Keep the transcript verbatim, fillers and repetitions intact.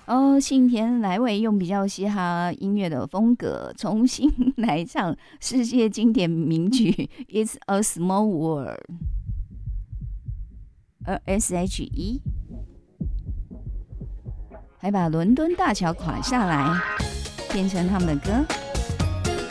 哦，信田来未用比较嘻哈音乐的风格，重新来唱世界经典名曲《It's a Small World》，而 S H E 还把伦敦大桥垮下来变成他们的歌。